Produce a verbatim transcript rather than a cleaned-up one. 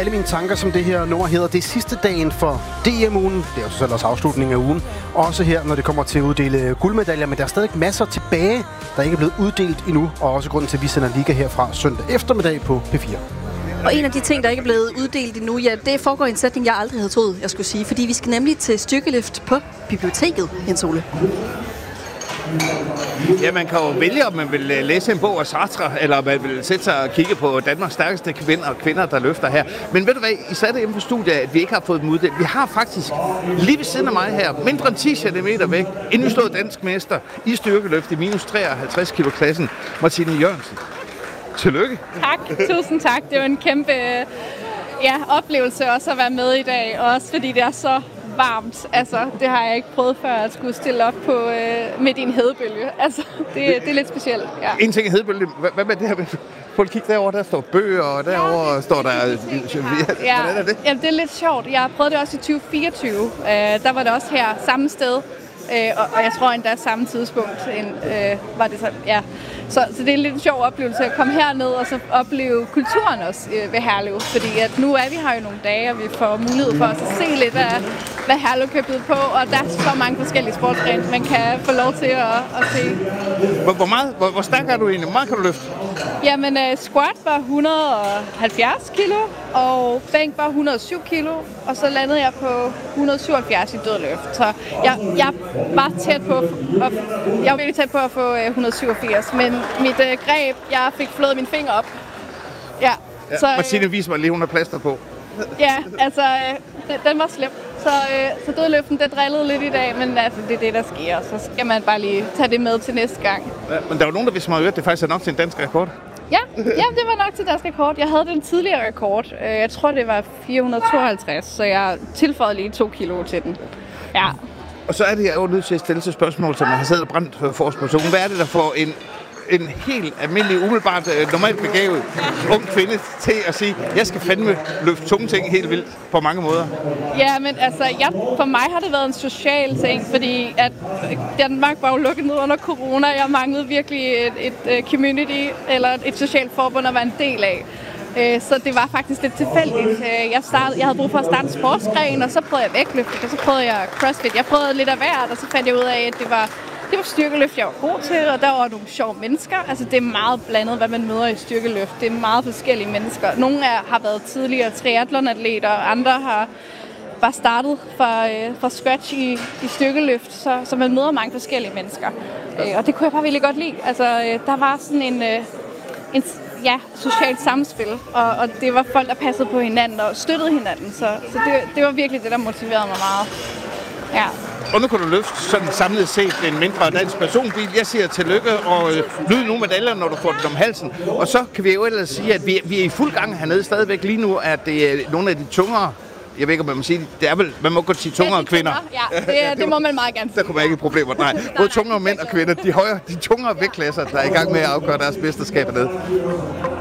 alle mine tanker, som det her nummer hedder. Det er sidste dagen for D M-ugen. Det er jo så selv også afslutningen af ugen. Også her, når det kommer til at uddele guldmedaljer. Men der er stadig masser tilbage, der ikke er blevet uddelt endnu. Og også grunden til, at vi sender Liga herfra søndag eftermiddag på P fire. Og en af de ting, der ikke er blevet uddelt endnu, ja, det foregår i en sætning, jeg aldrig havde troet, jeg skulle sige. Fordi vi skal nemlig til styrkeløft på biblioteket, Jens Ole. Ja, man kan jo vælge, om man vil læse en bog af Sartre, eller om man vil sætte sig og kigge på Danmarks stærkeste kvinder og kvinder, der løfter her. Men ved du hvad, I satte hjemme på studiet, at vi ikke har fået dem uddelt. Vi har faktisk lige ved siden af mig her, mindre end ti centimeter væk, indstået dansk mester i styrkeløft i minus treoghalvtreds kilo klassen, Martine Jørgensen. Tillykke. Tak, tusind tak. Det er jo en kæmpe ja, oplevelse også at være med i dag, også fordi det er så varmt. Altså, det har jeg ikke prøvet før, at skulle stille op på øh, midt i en hedebølge. Altså, det, det er lidt specielt, ja. En ting er hedebølge. Hvad med det her? Prøv at kigge derovre, der står bøger, og derovre ja, står der... Ja, ja. Hvordan er det? Ja, det er lidt sjovt. Jeg prøvede det også i tyve fireogtyve. Uh, der var det også her samme sted. Uh, og, og jeg tror endda samme tidspunkt end, uh, var det så, ja. Så, så det er en lidt sjov oplevelse at komme herned og så opleve kulturen også øh, ved Herlev. Fordi at nu er vi her jo nogle dage, og vi får mulighed for at se lidt af, hvad Herlev kan byde på. Og der er så mange forskellige sportsgrene, man kan få lov til at, at se. Hvor, hvor, meget, hvor, hvor stærk er du egentlig? Hvor meget kan du løfte? Jamen, uh, squat var et hundrede og halvfjerds kilo, og bænk var et hundrede og syv kilo. Og så landede jeg på et hundrede og syvoghalvfjerds i dødløft. Så jeg, jeg var tæt på, at, jeg var virkelig tæt på at få et hundrede og syvogfirs, men mit øh, greb, jeg fik flået mine fingre op. Ja, ja så... Martine viser mig lige, hun har plaster på. Ja, altså, øh, den var slem. Så, øh, så dødløften, det drillede lidt i dag, men altså, det er det, der sker. Så skal man bare lige tage det med til næste gang. Ja, men der er jo nogen, der hvis man har hørt, det faktisk er nok til en dansk rekord. Ja, ja, det var nok til dansk rekord. Jeg havde den tidligere rekord. Jeg tror, det var fire hundrede og tooghalvtreds, så jeg tilføjede lige to kilo til den. Ja. Og så er det, jeg jo nødt til at stille til spørgsmål, som man har siddet og brændt for os personen. Hvad er det, der får en en helt almindelig, umiddelbart, normalt begavet ung kvinde til at sige, jeg skal fandme løfte tunge ting helt vildt på mange måder? Ja, men altså, jeg, for mig har det været en social ting, fordi at Danmark var jo lukket ned under corona. Jeg manglede virkelig et, et community, eller et socialt forbund at være en del af. Så det var faktisk lidt tilfældigt. Jeg, startede, jeg havde brug for at starte en sportsgren, og så prøvede jeg vægtløft, og så prøvede jeg crossfit. Jeg prøvede lidt af hvert, og så fandt jeg ud af, at det var Det var styrkeløft, jeg var god til, og der var nogle sjove mennesker. Altså, det er meget blandet, hvad man møder i styrkeløft. Det er meget forskellige mennesker. Nogle af har været tidligere triathlonatleter, og andre har bare startet fra, øh, fra scratch i, i styrkeløft, så, så man møder mange forskellige mennesker. Øh, og det kunne jeg bare virkelig godt lide. Altså, øh, der var sådan en, øh, en ja, socialt samspil, og, og det var folk, der passede på hinanden og støttede hinanden. Så, så det, det var virkelig det, der motiverede mig meget. Ja. Og nu kan du løfte sådan samlet set en mindre dansk personbil. Jeg siger tillykke og lyd nogle medaljer, når du får den om halsen. Og så kan vi jo ellers sige, at vi, vi er i fuld gang hernede stadigvæk lige nu, at det er nogle af de tungere, jeg ved ikke, om man må sige, det er vel, man må godt sige tungere ja, kvinder. Ja, det, ja, det må man meget gerne sige. Der kommer ikke problemer, nej. Både tungere mænd og kvinder, de højere, de tungere vægtklasser, der er i gang med at afgøre deres mesterskab hernede.